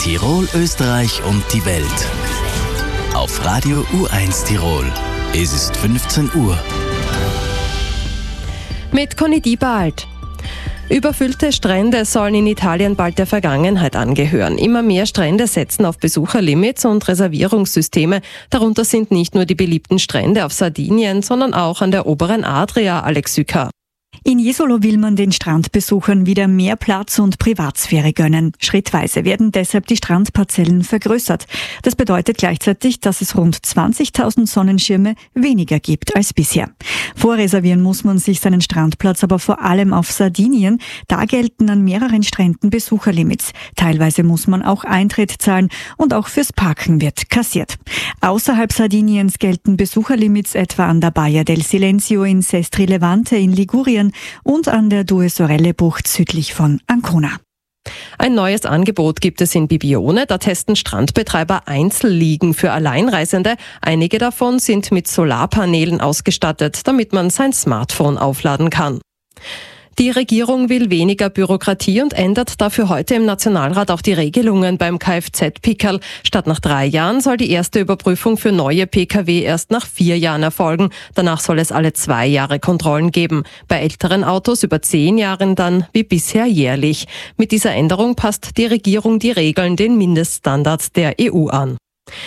Tirol, Österreich und die Welt. Auf Radio U1 Tirol. Es ist 15 Uhr. Mit Conny Diebald. Überfüllte Strände sollen in Italien bald der Vergangenheit angehören. Immer mehr Strände setzen auf Besucherlimits und Reservierungssysteme. Darunter sind nicht nur die beliebten Strände auf Sardinien, sondern auch an der oberen Adria, Alex Sücker. In Jesolo will man den Strandbesuchern wieder mehr Platz und Privatsphäre gönnen. Schrittweise werden deshalb die Strandparzellen vergrößert. Das bedeutet gleichzeitig, dass es rund 20.000 Sonnenschirme weniger gibt als bisher. Vorreservieren muss man sich seinen Strandplatz aber vor allem auf Sardinien. Da gelten an mehreren Stränden Besucherlimits. Teilweise muss man auch Eintritt zahlen und auch fürs Parken wird kassiert. Außerhalb Sardiniens gelten Besucherlimits etwa an der Baia del Silenzio in Sestri Levante in Ligurien und an der Due Sorelle-Bucht südlich von Ancona. Ein neues Angebot gibt es in Bibione. Da testen Strandbetreiber Einzelliegen für Alleinreisende. Einige davon sind mit Solarpanelen ausgestattet, damit man sein Smartphone aufladen kann. Die Regierung will weniger Bürokratie und ändert dafür heute im Nationalrat auch die Regelungen beim Kfz-Pickerl. Statt nach 3 Jahren soll die erste Überprüfung für neue Pkw erst nach 4 Jahren erfolgen. Danach soll es alle 2 Jahre Kontrollen geben. Bei älteren Autos über 10 Jahren dann wie bisher jährlich. Mit dieser Änderung passt die Regierung die Regeln den Mindeststandards der EU an.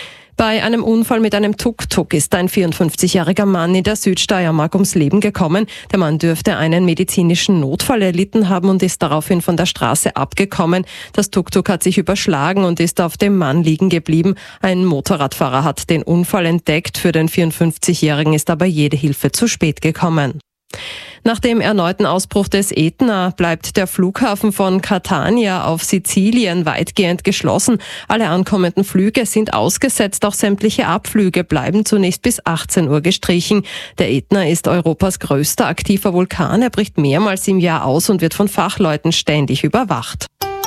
Bei einem Unfall mit einem Tuk-Tuk ist ein 54-jähriger Mann in der Südsteiermark ums Leben gekommen. Der Mann dürfte einen medizinischen Notfall erlitten haben und ist daraufhin von der Straße abgekommen. Das Tuk-Tuk hat sich überschlagen und ist auf dem Mann liegen geblieben. Ein Motorradfahrer hat den Unfall entdeckt. Für den 54-jährigen ist aber jede Hilfe zu spät gekommen. Nach dem erneuten Ausbruch des Ätna bleibt der Flughafen von Catania auf Sizilien weitgehend geschlossen. Alle ankommenden Flüge sind ausgesetzt, auch sämtliche Abflüge bleiben zunächst bis 18 Uhr gestrichen. Der Ätna ist Europas größter aktiver Vulkan. Er bricht mehrmals im Jahr aus und wird von Fachleuten ständig überwacht.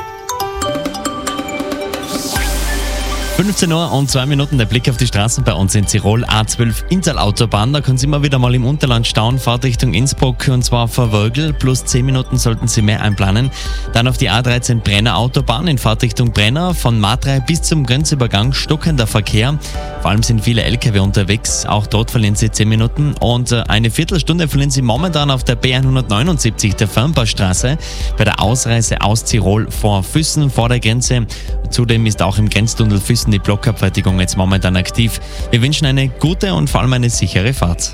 15 Uhr und 2 Minuten der Blick auf die Straßen bei uns in Tirol. A12 Inntal-Autobahn, da können Sie immer wieder mal im Unterland stauen, Fahrt Richtung Innsbruck und zwar vor Wörgl, plus 10 Minuten sollten Sie mehr einplanen. Dann auf die A13 Brenner Autobahn in Fahrtrichtung Brenner, von Matrei bis zum Grenzübergang stockender Verkehr. Vor allem sind viele LKW unterwegs, auch dort verlieren Sie 10 Minuten und eine Viertelstunde verlieren Sie momentan auf der B179, der Fernpassstraße, bei der Ausreise aus Tirol vor Füssen vor der Grenze. Zudem ist auch im Grenztunnel Füssen die Blockabfertigung jetzt momentan aktiv. Wir wünschen eine gute und vor allem eine sichere Fahrt.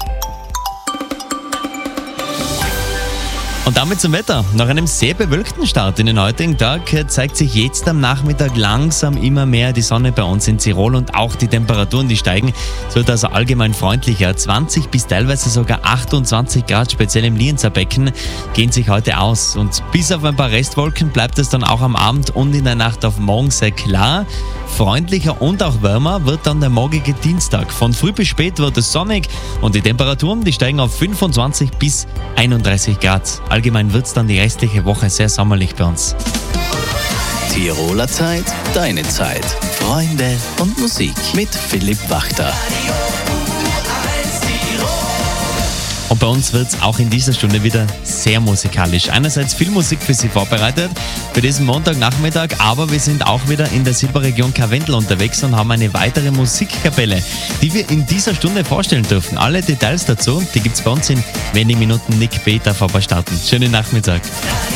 Und damit zum Wetter. Nach einem sehr bewölkten Start in den heutigen Tag zeigt sich jetzt am Nachmittag langsam immer mehr die Sonne bei uns in Tirol und auch die Temperaturen, die steigen. Es wird also allgemein freundlicher. 20 bis teilweise sogar 28 Grad, speziell im Lienzer Becken, gehen sich heute aus. Und bis auf ein paar Restwolken bleibt es dann auch am Abend und in der Nacht auf morgen sehr klar. Freundlicher und auch wärmer wird dann der morgige Dienstag. Von früh bis spät wird es sonnig und die Temperaturen, die steigen auf 25 bis 31 Grad. Allgemein wird es dann die restliche Woche sehr sommerlich bei uns. Tiroler Zeit, deine Zeit. Freunde und Musik mit Philipp Wachter. Und bei uns wird es auch in dieser Stunde wieder sehr musikalisch. Einerseits viel Musik für Sie vorbereitet für diesen Montagnachmittag, aber wir sind auch wieder in der Silberregion Karwendel unterwegs und haben eine weitere Musikkapelle, die wir in dieser Stunde vorstellen dürfen. Alle Details dazu, die gibt es bei uns in wenigen Minuten. Nick B. darf aber starten. Schönen Nachmittag.